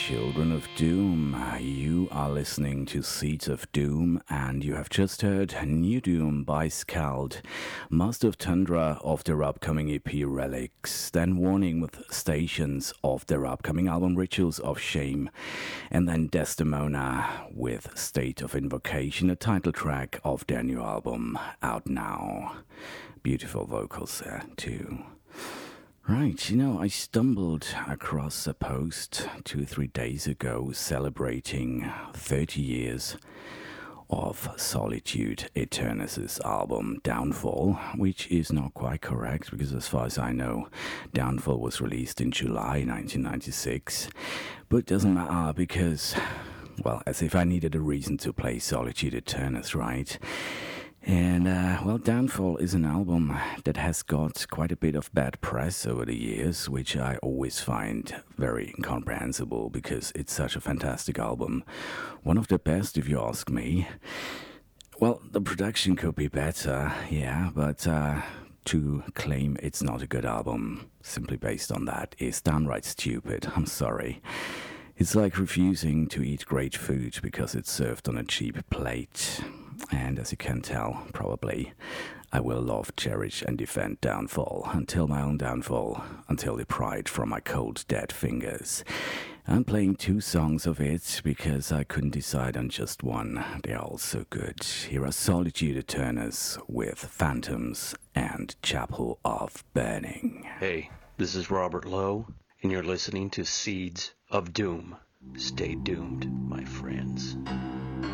Children of Doom. You are listening to Seeds of Doom, and you have just heard New Doom by Scald, Master of Tundra of their upcoming EP Relics, then Warning with Stations of their upcoming album Rituals of Shame, and then Desdemona with State of Invocation, a title track of their new album, out now. Beautiful vocals there, too. Right, I stumbled across a post 2-3 days ago celebrating 30 years of Solitude Aeternis' album Downfall, which is not quite correct because as far as I know, Downfall was released in July 1996, but it doesn't matter because, well, as if I needed a reason to play Solitude Aeternis, right? And, Downfall is an album that has got quite a bit of bad press over the years, which I always find very incomprehensible because it's such a fantastic album. One of the best, if you ask me. Well, the production could be better, yeah, but to claim it's not a good album simply based on that is downright stupid. I'm sorry. It's like refusing to eat great food because it's served on a cheap plate. And as you can tell, probably, I will love, cherish, and defend Downfall until my own downfall, until it pried from my cold, dead fingers. I'm playing 2 songs of it because I couldn't decide on just one. They are all so good. Here are Solitude Aeternis with Phantoms and Chapel of Burning. Hey, this is Robert Lowe, and you're listening to Seeds of Doom. Stay doomed, my friends.